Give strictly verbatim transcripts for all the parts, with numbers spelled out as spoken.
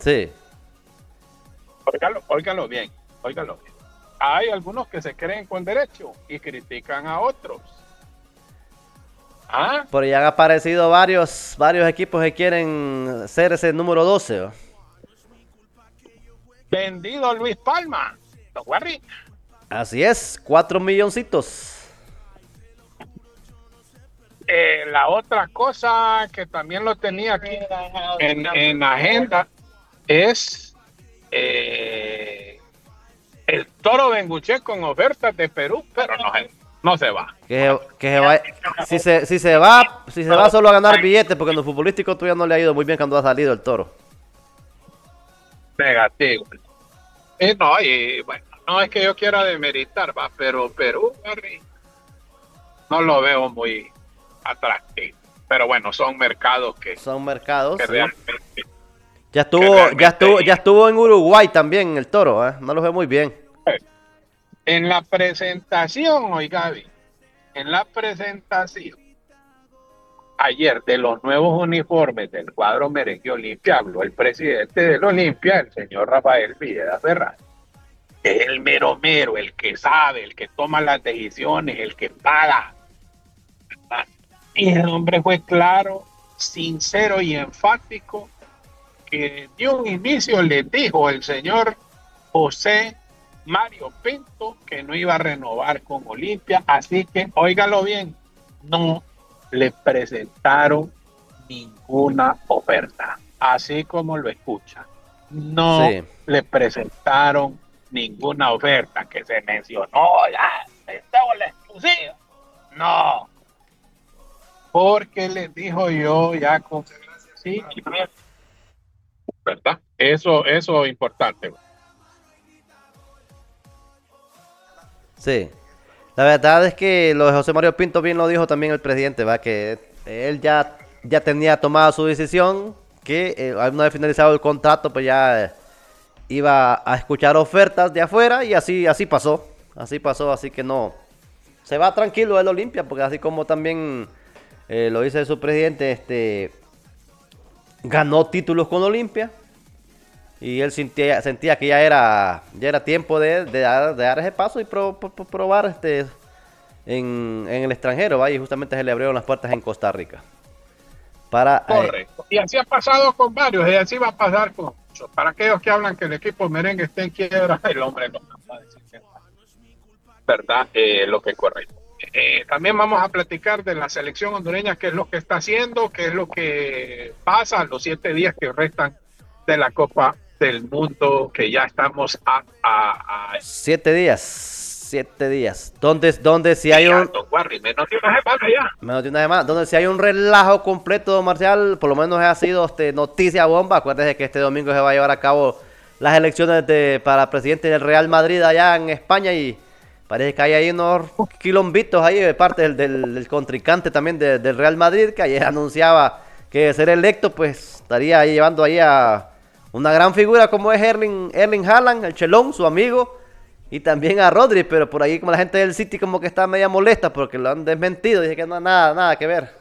Sí. Óigalo, óigalo bien, óigalo bien. Hay algunos que se creen con derecho y critican a otros. ¿Ah? Pero ya han aparecido varios, varios equipos que quieren ser ese número doce, ¿no? Vendido Luis Palma. Don Warry. Así es, cuatro milloncitos. Eh, la otra cosa que también lo tenía aquí en, en agenda es eh, el Toro Benguche con ofertas de Perú, pero no, no se va. Que, que se va, si se, si se va, si se va solo a ganar billetes, porque en lo futbolístico todavía no le ha ido muy bien cuando ha salido el Toro. Negativo. Y no, y bueno, no es que yo quiera demeritar, va, pero Perú, no lo veo muy atractivo. Pero bueno, son mercados que, Son mercados, que sí. realmente. Ya estuvo, ya realmente, estuvo, ya estuvo en Uruguay también el Toro, ¿eh? No lo ve muy bien. En la presentación, oiga, en la presentación ayer de los nuevos uniformes del cuadro merengue Olimpia, habló el presidente del Olimpia, el señor Rafael Villeda Ferraz, que es el mero mero, el que sabe, el que toma las decisiones, el que paga. Y el hombre fue claro, sincero y enfático, que de un inicio le dijo el señor José Mario Pinto que no iba a renovar con Olimpia, así que óigalo bien, no le presentaron ninguna oferta, así como lo escucha, no Sí. le presentaron ninguna oferta que se mencionó, ya, tengo la exclusiva, no, porque les dijo yo ya con sí, ¿verdad? Eso, eso es importante. Sí. La verdad es que lo de José Mario Pinto bien lo dijo también el presidente, va, que él ya, ya tenía tomada su decisión, que eh, una vez finalizado el contrato, pues ya eh, iba a escuchar ofertas de afuera y así, así pasó. Así pasó, así que no. Se va tranquilo el Olimpia, porque así como también eh, lo dice su presidente, este ganó títulos con Olimpia. Y él sentía, sentía que ya era, ya era tiempo de, de, dar, de dar ese paso y pro, pro, probar este, en, en el extranjero, ¿va? Y justamente se le abrieron las puertas en Costa Rica. Para, eh, Correcto. Y así ha pasado con varios, y así va a pasar con muchos. Para aquellos que hablan que el equipo merengue está en quiebra, el hombre no va a decir que verdad eh, lo que es correcto. Eh, también vamos a platicar de la selección hondureña, qué es lo que está haciendo, qué es lo que pasa los siete días que restan de la Copa del Mundo, que ya estamos a, a, a siete días. Siete días. Donde, donde si hay un. Warry, menos de una semana ya. Menos de una semana. Donde si hay un relajo completo, don Marcial, por lo menos ha sido este, noticia bomba. Acuérdese que este domingo se va a llevar a cabo las elecciones de, para presidente del Real Madrid allá en España y parece que hay ahí unos quilombitos ahí de parte del, del, del contrincante también de, del Real Madrid, que ayer anunciaba que de ser electo, pues estaría ahí llevando ahí a una gran figura como es Erling, Erling Haaland, el chelón, su amigo, y también a Rodri, pero por ahí como la gente del City como que está media molesta porque lo han desmentido, dice que no nada, nada que ver.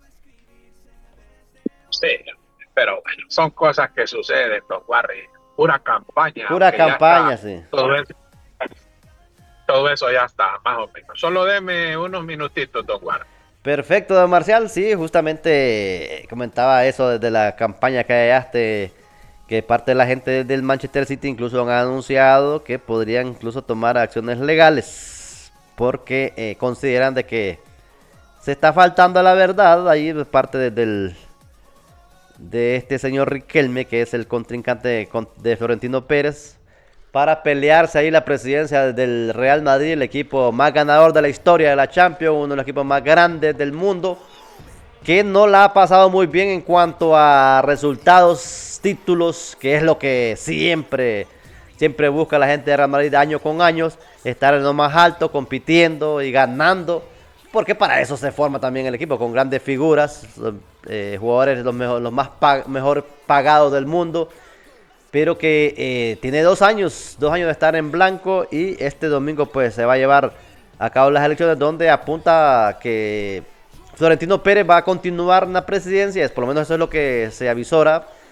Sí, pero bueno, son cosas que suceden, don Warry. Pura campaña, Pura aunque ya campaña, está sí. todo eso, todo eso ya está, más o menos. Solo deme unos minutitos, don Warry. Perfecto, don Marcial, sí, justamente comentaba eso desde la campaña que hallaste, que parte de la gente del Manchester City incluso han anunciado que podrían incluso tomar acciones legales, porque eh, consideran de que se está faltando a la verdad ahí de parte de, del, de este señor Riquelme, que es el contrincante de, de Florentino Pérez, para pelearse ahí la presidencia del Real Madrid, el equipo más ganador de la historia de la Champions, uno de los equipos más grandes del mundo, que no la ha pasado muy bien en cuanto a resultados, títulos, que es lo que siempre, siempre busca la gente de Real Madrid año con año, estar en lo más alto, compitiendo y ganando, porque para eso se forma también el equipo, con grandes figuras, eh, jugadores los, mejor, los más pag mejor pagados del mundo, pero que eh, tiene dos años, dos años de estar en blanco y este domingo pues se va a llevar a cabo las elecciones donde apunta que Florentino Pérez va a continuar en la presidencia, por lo menos eso es lo que se avisora